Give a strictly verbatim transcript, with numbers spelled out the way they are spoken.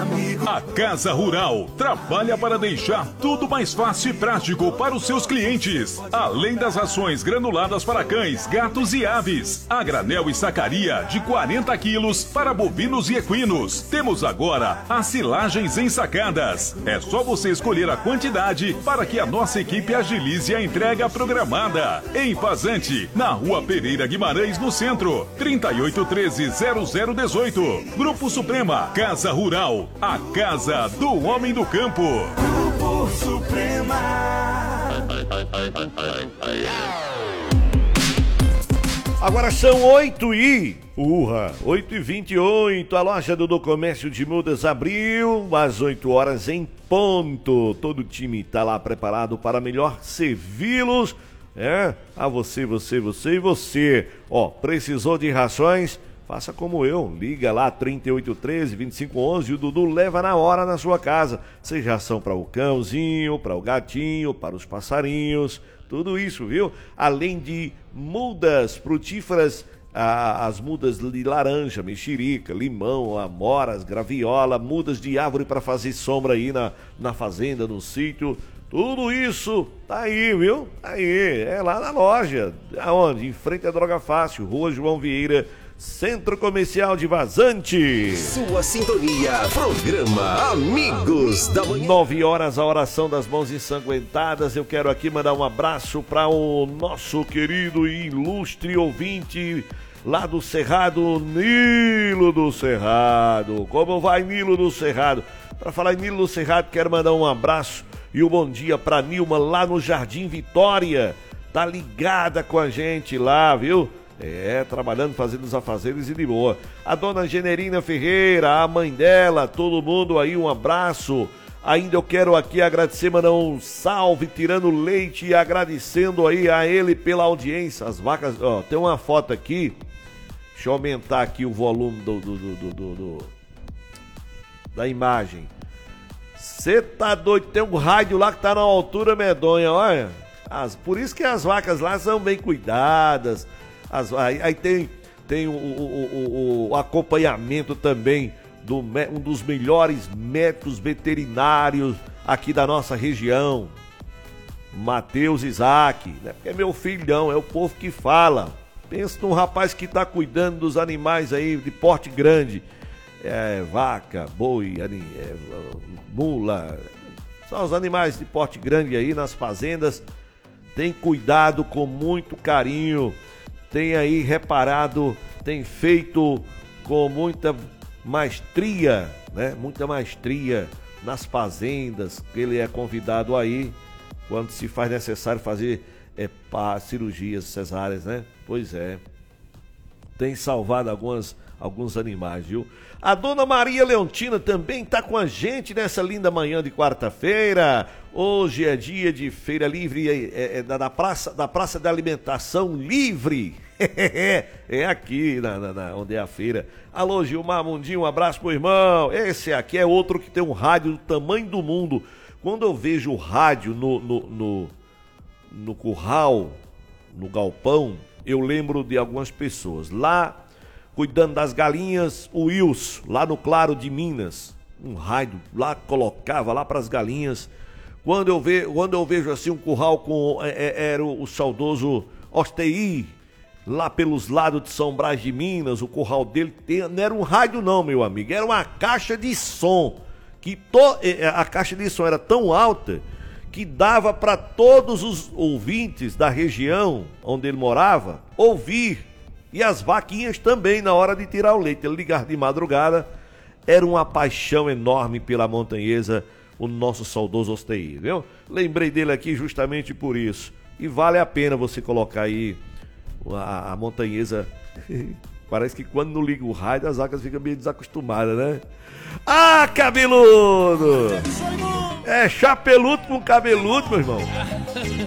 amigo. A Casa Rural trabalha para deixar tudo mais fácil e prático para os seus clientes. Além das rações granuladas para cães, gatos e aves, a granel e sacaria de quarenta quilos para bovinos e equinos. Temos agora as silagens ensacadas. É só você escolher a quantidade para que a nossa equipe agilize a entrega programada. Em Vazante, na Rua Pereira Guimarães, no centro. trinta e oito treze, zero zero dezoito. Grupo Suprema, Casa Rural, a casa do homem do campo. Grupo Suprema. Agora são oito e... Urra! oito e vinte e oito. A loja do Comércio de Mudas abriu às oito horas em ponto. Todo o time está lá preparado para melhor servi-los. É, a você, você, você e você. Ó, precisou de rações? Faça como eu, liga lá trinta e oito treze, vinte e cinco onze e o Dudu leva na hora na sua casa. Seja ração para o cãozinho, para o gatinho, para os passarinhos, tudo isso, viu? Além de mudas frutíferas, ah, as mudas de laranja, mexerica, limão, amoras, graviola, mudas de árvore para fazer sombra aí na, na fazenda, no sítio. Tudo isso tá aí, viu? Tá aí, é lá na loja. Aonde? Em frente à Droga Fácil, Rua João Vieira, Centro Comercial de Vazante. Sua sintonia, programa Amigos da Manhã. Nove horas, a oração das mãos ensanguentadas. Eu quero aqui mandar um abraço para o nosso querido e ilustre ouvinte lá do Cerrado, Nilo do Cerrado. Como vai, Nilo do Cerrado? Para falar em Nilo do Cerrado, quero mandar um abraço e um bom dia para Nilma lá no Jardim Vitória. Tá ligada com a gente lá, viu? É, trabalhando, fazendo os afazeres e de boa. A dona Generina Ferreira, a mãe dela, todo mundo aí, um abraço. Ainda eu quero aqui agradecer, mandar um salve, tirando leite e agradecendo aí a ele pela audiência. As vacas, ó, tem uma foto aqui. Deixa eu aumentar aqui o volume do, do, do, do, do, do da imagem. Você tá doido, tem um rádio lá que tá na altura medonha, olha. As, por isso que as vacas lá são bem cuidadas. As, aí, aí tem, tem o, o, o, o acompanhamento também do um dos melhores médicos veterinários aqui da nossa região, Matheus Isaac, né? Porque é meu filhão, é o povo que fala. Pensa num rapaz que tá cuidando dos animais aí de porte grande. É, vaca, boi, é, mula, são os animais de porte grande aí nas fazendas. Tem cuidado com muito carinho, tem aí reparado, tem feito com muita maestria, né? Muita maestria nas fazendas, ele é convidado aí quando se faz necessário fazer é, pá, cirurgias cesáreas, né? Pois é, tem salvado algumas, alguns animais, viu? A dona Maria Leontina também está com a gente nessa linda manhã de quarta-feira. Hoje é dia de feira livre é, é, da, da, praça, da Praça da Alimentação Livre. É aqui na, na, na, onde é a feira. Alô, Gilmar Mundinho, um abraço pro irmão. Esse aqui é outro que tem um rádio do tamanho do mundo. Quando eu vejo o rádio no, no, no, no curral, no galpão, eu lembro de algumas pessoas. Lá, cuidando das galinhas, o Wilson, lá no Claro de Minas, um rádio lá, colocava lá para as galinhas. Quando eu, ve, quando eu vejo assim um curral com, é, é, era o, o saudoso Ostei, lá pelos lados de São Brás de Minas, o curral dele tem, não era um rádio não, meu amigo, era uma caixa de som, que to, a caixa de som era tão alta que dava para todos os ouvintes da região onde ele morava ouvir. E as vaquinhas também, na hora de tirar o leite. Ele ligava de madrugada. Era uma paixão enorme pela montanhesa, o nosso saudoso Ostei, viu? Lembrei dele aqui justamente por isso. E vale a pena você colocar aí a, a montanhesa. Parece que quando não liga o rádio, as vacas ficam meio desacostumadas, né? Ah, cabeludo! É chapeludo com cabeludo, meu irmão.